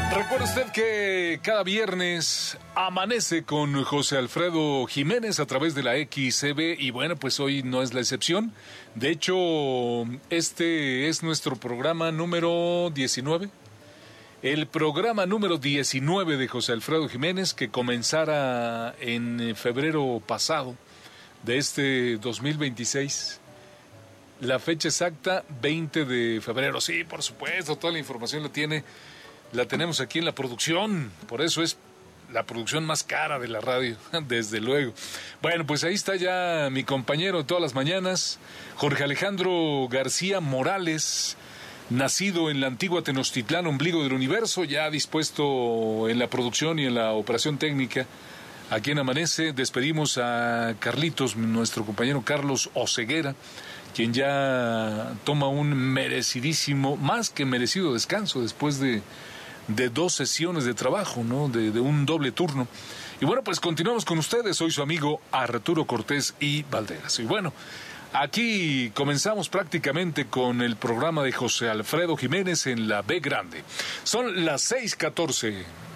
Recuerde usted que cada viernes amanece con José Alfredo Jiménez a través de la XCB y bueno, pues hoy no es la excepción. De hecho, este es nuestro programa número 19. El programa número 19 de José Alfredo Jiménez, que comenzara en febrero pasado de este 2026. La fecha exacta, 20 de febrero. Sí, por supuesto, toda la información la tenemos aquí en la producción. Por eso es la producción más cara de la radio, desde luego. Bueno, pues ahí está ya mi compañero de todas las mañanas, Jorge Alejandro García Morales, nacido en la antigua Tenochtitlán, ombligo del universo, ya dispuesto en la producción y en la operación técnica. Aquí en Amanece despedimos a Carlitos, nuestro compañero Carlos Oseguera, quien ya toma un merecidísimo, más que merecido descanso después de 2 sesiones de trabajo, ¿no? De un doble turno. Y bueno, pues continuamos con ustedes. Soy su amigo Arturo Cortés y Valderas. Y bueno, aquí comenzamos prácticamente con el programa de José Alfredo Jiménez en la B Grande. Son las 6:14.